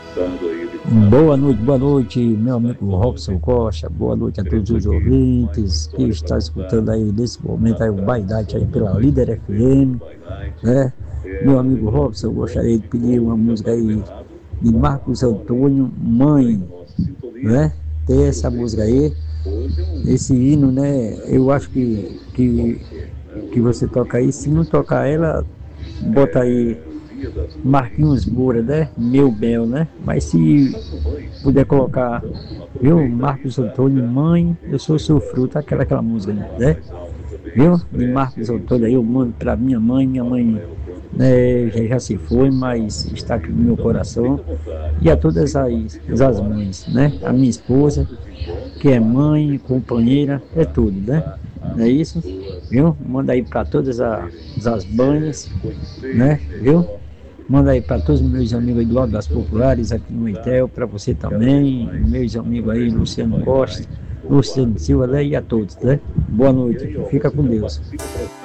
Boa noite, meu amigo Robson Costa. Boa noite a todos os ouvintes que estão escutando aí nesse momento aí o Baidate aí pela Líder FM, né? Meu amigo Robson, eu gostaria de pedir uma música aí de Marcos Antônio, Mãe, né? Tem essa música aí, esse hino, né? Eu acho que você toca aí. Se não tocar ela, bota aí Marquinhos Moura, né? Meu Bel, né? Mas se puder colocar, viu? Marcos Antônio, Mãe, eu sou seu fruto, aquela música, né? Viu? De Marcos Antônio aí, eu mando pra minha mãe, né, já se foi, mas está aqui no meu coração. E a todas as mães, né? A minha esposa, que é mãe, companheira, é tudo, né? Não é isso? Viu? Manda aí para todas as banhas, né? Viu? Manda aí para todos os meus amigos aí do lado das populares aqui no Itel, para você também, meus amigos aí, Luciano Costa, Luciano Silva, né? E a todos, né? Boa noite, fica com Deus.